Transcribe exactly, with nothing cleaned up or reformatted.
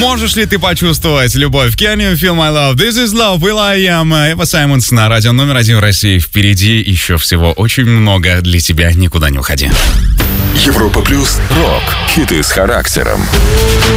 Можешь ли ты почувствовать любовь? Can you feel my love? This is love, will.i.am. Эва Саймонс на радио номер один в России. Впереди еще всего очень много для тебя. Никуда не уходи. Европа плюс рок. Хиты с характером.